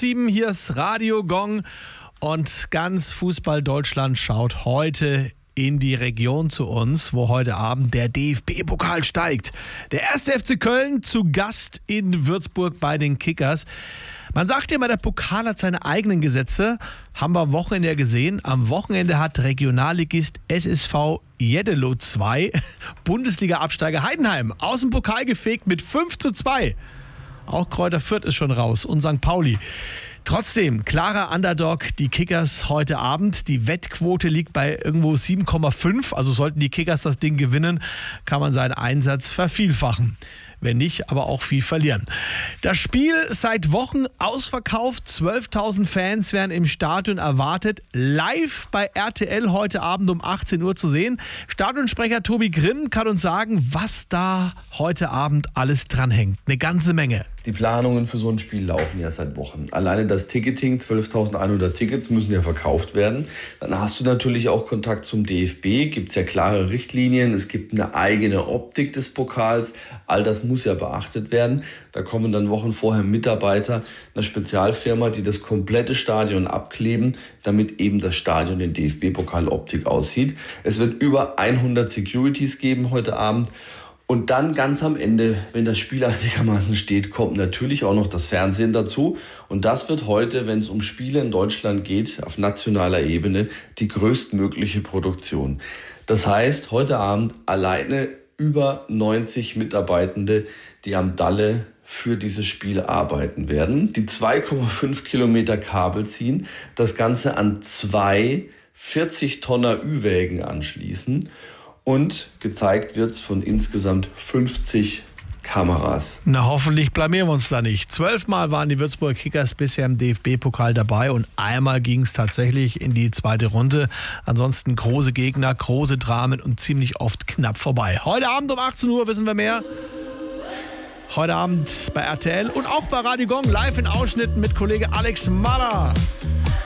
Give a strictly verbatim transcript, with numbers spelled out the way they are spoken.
sieben, hier ist Radio Gong und ganz Fußball Deutschland schaut heute in die Region zu uns, wo heute Abend der D F B-Pokal steigt. Der erste F C Köln zu Gast in Würzburg bei den Kickers. Man sagt ja immer, der Pokal hat seine eigenen Gesetze. Haben wir am Wochenende ja gesehen. Am Wochenende hat Regionalligist S S V Jeddelo zwei Bundesliga-Absteiger Heidenheim aus dem Pokal gefegt mit fünf zu zwei. Auch Kräuter Fürth ist schon raus und Sankt Pauli. Trotzdem, klarer Underdog, die Kickers heute Abend. Die Wettquote liegt bei irgendwo sieben Komma fünf. Also sollten die Kickers das Ding gewinnen, kann man seinen Einsatz vervielfachen. Wenn nicht, aber auch viel verlieren. Das Spiel seit Wochen ausverkauft. zwölftausend Fans werden im Stadion erwartet. Live bei R T L heute Abend um achtzehn Uhr zu sehen. Stadionsprecher Tobi Grimm kann uns sagen, was da heute Abend alles dranhängt. Eine ganze Menge. Die Planungen für so ein Spiel laufen ja seit Wochen. Alleine das Ticketing, zwölftausendeinhundert Tickets müssen ja verkauft werden. Dann hast du natürlich auch Kontakt zum D F B, gibt es ja klare Richtlinien, es gibt eine eigene Optik des Pokals. All das muss ja beachtet werden. Da kommen dann Wochen vorher Mitarbeiter einer Spezialfirma, die das komplette Stadion abkleben, damit eben das Stadion in D F B-Pokaloptik aussieht. Es wird über hundert Securities geben heute Abend. Und dann ganz am Ende, wenn das Spiel einigermaßen steht, kommt natürlich auch noch das Fernsehen dazu. Und das wird heute, wenn es um Spiele in Deutschland geht, auf nationaler Ebene die größtmögliche Produktion. Das heißt, heute Abend alleine über neunzig Mitarbeitende, die am Dalle für dieses Spiel arbeiten werden, die zwei Komma fünf Kilometer Kabel ziehen, das Ganze an zwei vierzig Tonner Ü-Wägen anschließen. Und gezeigt wird es von insgesamt fünfzig Kameras. Na, hoffentlich blamieren wir uns da nicht. Zwölfmal waren die Würzburger Kickers bisher im D F B-Pokal dabei und einmal ging es tatsächlich in die zweite Runde. Ansonsten große Gegner, große Dramen und ziemlich oft knapp vorbei. Heute Abend um achtzehn Uhr wissen wir mehr. Heute Abend bei R T L und auch bei Radio Gong live in Ausschnitten mit Kollege Alex Maller.